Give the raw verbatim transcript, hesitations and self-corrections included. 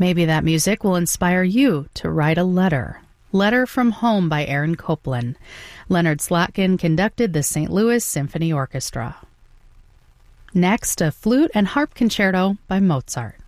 Maybe that music will inspire you to write a letter. Letter from Home by Aaron Copland. Leonard Slotkin conducted the Saint Louis Symphony Orchestra. Next, a flute and harp concerto by Mozart.